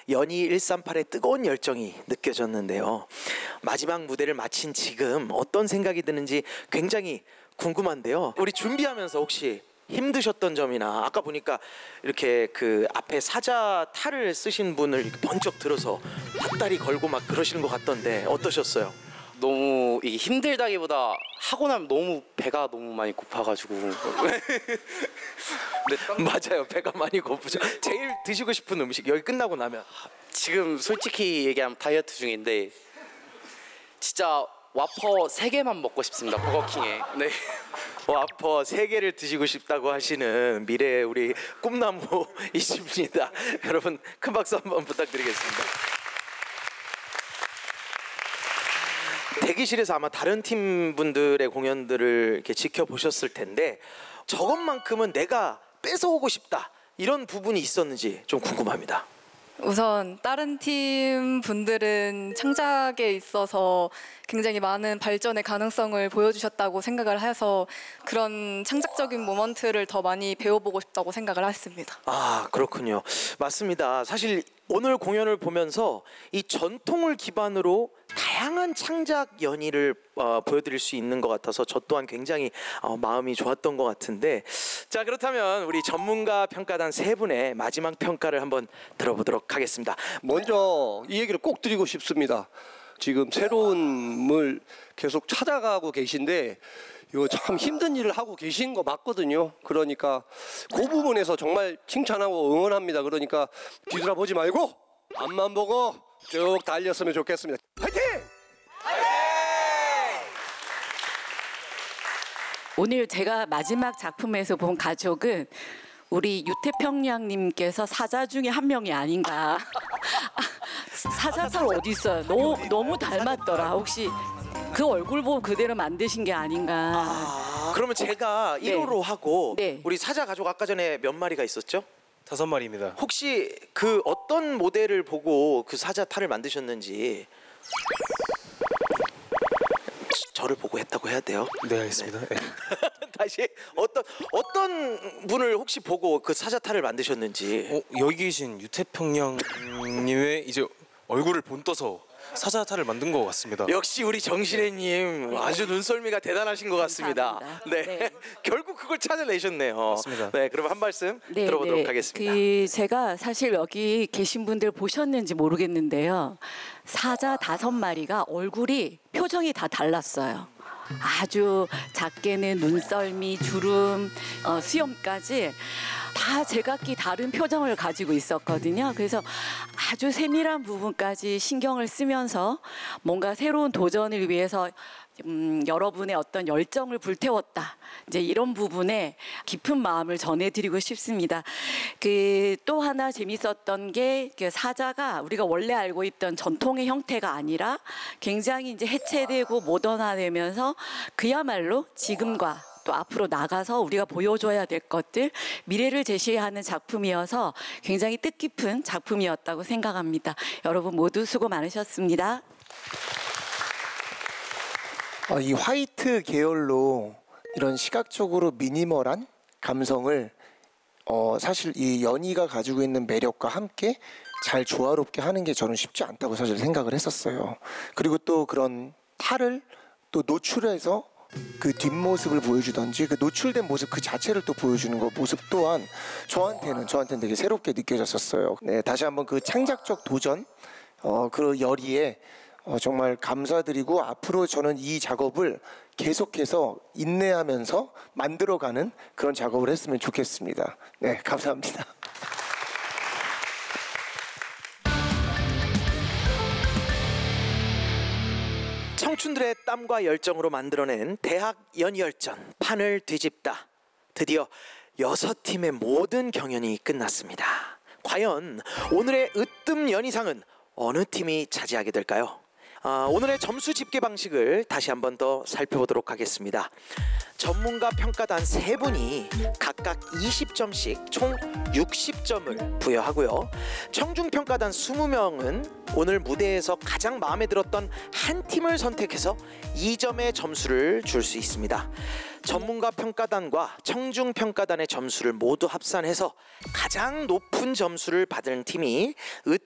연희 138의 뜨거운 열정이 느껴졌는데요. 마지막 무대를 마친 지금 어떤 생각이 드는지 굉장히 궁금한데요. 우리 준비하면서 혹시 힘드셨던 점이나, 아까 보니까 이렇게 그 앞에 사자 탈을 쓰신 분을 이렇게 번쩍 들어서 밧다리 걸고 막 그러시는 것 같던데 어떠셨어요? 너무 이게 힘들다기보다 하고 나면 너무 배가 너무 많이 고파가지고. 맞아요, 배가 많이 고프죠. 제일 드시고 싶은 음식 여기 끝나고 나면? 지금 솔직히 얘기하면 다이어트 중인데 진짜 와퍼 3개만 먹고 싶습니다, 버거킹에. 네. 와퍼 3개를 드시고 싶다고 하시는 미래의 우리 꿈나무이십니다. 여러분 큰 박수 한번 부탁드리겠습니다. 대기실에서 아마 다른 팀 분들의 공연들을 이렇게 지켜보셨을 텐데 저것만큼은 내가 뺏어오고 싶다, 이런 부분이 있었는지 좀 궁금합니다. 우선 다른 팀 분들은 창작에 있어서 굉장히 많은 발전의 가능성을 보여주셨다고 생각을 해서 그런 창작적인 모먼트를 더 많이 배워보고 싶다고 생각을 했습니다. 아, 그렇군요. 맞습니다. 사실 오늘 공연을 보면서 이 전통을 기반으로 다양한 창작 연희를 보여드릴 수 있는 것 같아서 저 또한 굉장히 마음이 좋았던 것 같은데, 자, 그렇다면 우리 전문가 평가단 3분의 마지막 평가를 한번 들어보도록 하겠습니다. 먼저 이 얘기를 꼭 드리고 싶습니다. 지금 새로운을 계속 찾아가고 계신데 이거 참 힘든 일을 하고 계신 거 맞거든요. 그러니까 그 부분에서 정말 칭찬하고 응원합니다. 그러니까 뒤돌아보지 말고 앞만 보고 쭉 달렸으면 좋겠습니다. 화이팅! 오늘 제가 마지막 작품에서 본 가족은 우리 유태평양님께서 사자 중에 한 명이 아닌가. 사자털 어디 있어요? 너무 닮았더라. 혹시 그 얼굴 보고 그대로 만드신 게 아닌가. 그러면 제가 네. 1호로 하고 네. 우리 사자 가족 아까 전에 몇 마리가 있었죠? 5마리입니다. 혹시 그 어떤 모델을 보고 그 사자 탈을 만드셨는지 저를 보고 했다고 해야 돼요? 네, 알겠습니다. 네. 다시 어떤 분을 혹시 보고 그 사자 탈을 만드셨는지. 여기 계신 유태평양님의 이제 얼굴을 본떠서 사자탈을 만든 것 같습니다. 역시 우리 정신혜님 아주 눈썰미가 대단하신 것 같습니다. 감사합니다. 네. 네. 결국 그걸 찾아내셨네요. 맞습니다. 네, 그럼 한 말씀 들어보도록 하겠습니다. 제가 사실 여기 계신 분들 보셨는지 모르겠는데요. 사자 5마리가 얼굴이 표정이 다 달랐어요. 아주 작게는 눈썰미, 주름, 수염까지 다 제각기 다른 표정을 가지고 있었거든요. 그래서 아주 세밀한 부분까지 신경을 쓰면서 뭔가 새로운 도전을 위해서 여러분의 어떤 열정을 불태웠다. 이제 이런 부분에 깊은 마음을 전해드리고 싶습니다. 또 하나 재밌었던 게 사자가 우리가 원래 알고 있던 전통의 형태가 아니라 굉장히 이제 해체되고 모던화되면서 그야말로 지금과 또 앞으로 나가서 우리가 보여줘야 될 것들, 미래를 제시하는 작품이어서 굉장히 뜻깊은 작품이었다고 생각합니다. 여러분 모두 수고 많으셨습니다. 이 화이트 계열로 이런 시각적으로 미니멀한 감성을 사실 이 연희가 가지고 있는 매력과 함께 잘 조화롭게 하는 게 저는 쉽지 않다고 사실 생각을 했었어요. 그리고 또 그런 탈을 또 노출해서 그 뒷모습을 보여주던지 그 노출된 모습 그 자체를 또 보여주는 거 모습 또한 저한테는 되게 새롭게 느껴졌었어요. 네, 다시 한번 그 창작적 도전 그 열의에 정말 감사드리고 앞으로 저는 이 작업을 계속해서 인내하면서 만들어가는 그런 작업을 했으면 좋겠습니다. 네, 감사합니다. 청춘들의 땀과 열정으로 만들어낸 대학 연희열전 판을 뒤집다. 드디어 6팀의 모든 경연이 끝났습니다. 과연 오늘의 으뜸 연희상은 어느 팀이 차지하게 될까요? 오늘의 점수 집계 방식을 다시 한 번 더 살펴보도록 하겠습니다. 전문가 평가단 3분이 각각 20점씩 총 60점을 부여하고요. 청중 평가단 20명은 오늘 무대에서 가장 마음에 들었던 한 팀을 선택해서 2점의 점수를 줄 수 있습니다. 전문가 평가단과 청중 평가단의 점수를 모두 합산해서 가장 높은 점수를 받은 팀이